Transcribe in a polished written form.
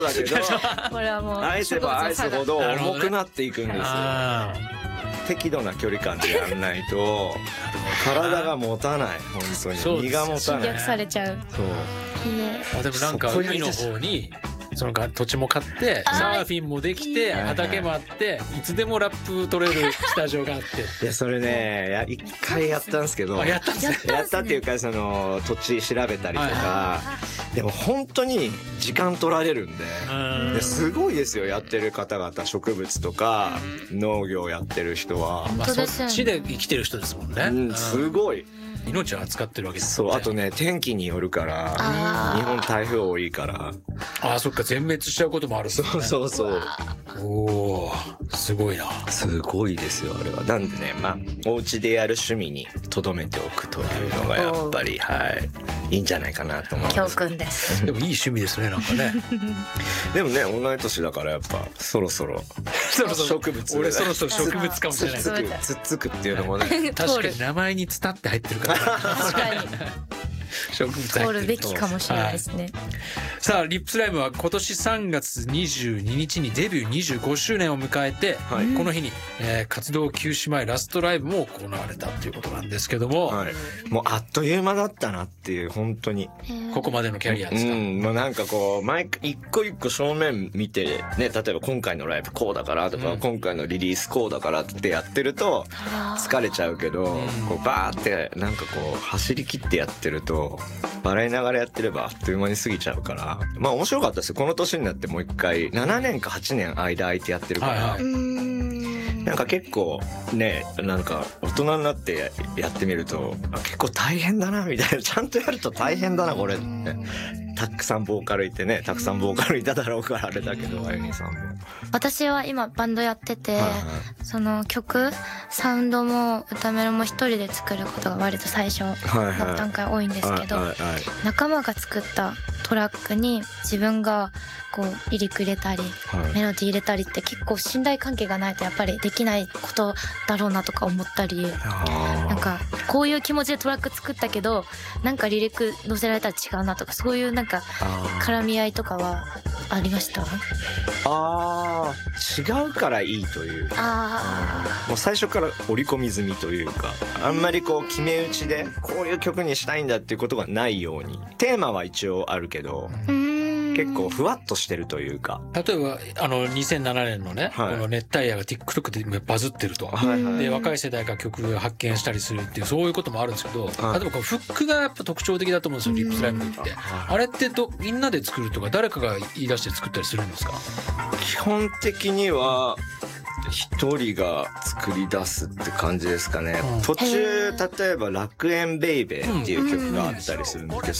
だけどこれはもう愛せば愛すほど重くなっていくんですよ。 あ適度な距離感でやらないと体が持たない。本当に身が持たない。 侵略されちゃう。 そうでもなんか海の方にその土地も買ってサーフィンもできて畑もあっていつでもラップ取れるスタジオがあって。 いやそれね一回やったんですけど、 やったんですね。 やったっていうかその土地調べたりとか、でも本当に時間取られるんですごいですよ、やってる方々。植物とか農業やってる人は、 まあそっちで生きてる人ですもんね。 すごい命を扱ってるわけですそう。あとね天気によるから、日本台風多いから、 ああそっか、全滅しちゃうこともあるんですね。 そうそうおおすごいな。 すごいですよあれは。なんでね、まあお家でやる趣味に留めておくというのがやっぱりいいんじゃないかなと思います。 教訓です。 でもいい趣味ですね、なんかね。 でもね同い年だからやっぱそろそろ植物、 俺そろそろ植物かもしれない。 つっつくっていうのもね確かに名前にツタって入ってるから確かに植物入ってる通るべきかもしれないですね。 さあリップスライムは今年3月22日にデビュー25周年を迎えて、この日に、活動休止前ラストライブも行われたということなんですけども、 もうあっという間だったなっていう。本当にここまでのキャリアですか。 まあなんかこう一個一個正面見てね、例えば今回のライブこうだからとか、今回のリリースこうだからってやってると疲れちゃうけど、こうバーってなんかこう走り切ってやってると笑いながらやってればあっという間に過ぎちゃうから、まあ面白かったですよ。この年になってもう一回7年か8年間空いてやってるから、なんか結構ね、なんか大人になってやってみると結構大変だなみたいな。ちゃんとやると大変だなこれって。たくさんボーカルいてね、たくさんボーカルいただろうからあれだけど、あゆみさんも。 私は今バンドやってて、その曲サウンドも歌メロも一人で作ることが割と最初の段階多いんですけど、仲間が作ったトラックに自分がこうリリック入れたり、メロディー入れたりって結構信頼関係がないとやっぱりできないことだろうなとか思ったり、なんかこういう気持ちでトラック作ったけどなんかリリック載せられたら違うなとか、そういうなんか絡み合いとかはありました？ 違うからいいというか、もう最初から織り込み済みというか、あんまりこう決め打ちでこういう曲にしたいんだっていうことがないように。テーマは一応あるけど結構ふわっとしてるというか。 例えば2007年のね、この熱帯夜が TikTok でバズってると、で若い世代が曲を発見したりするっていう、そういうこともあるんですけど、例えばこのフックがやっぱ特徴的だと思うんですよ、リップスライムって。あれってみんなで作るとか誰かが言い出して作ったりするんですか？ 基本的には一人が作り出すって感じですかね。途中例えば楽園ベイベーっていう曲があったりするんですけど、